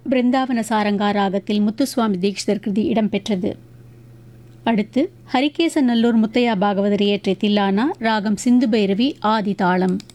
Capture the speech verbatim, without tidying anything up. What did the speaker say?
பிருந்தாவன சாரங்கா ராகத்தில் முத்துசுவாமி தீட்சிதர் கிருதி இடம்பெற்றது. அடுத்து ஹரிகேசநல்லூர் முத்தையா பாகவதர் இயற்றிய தில்லானா ராகம் சிந்து பைரவி ஆதி தாளம்.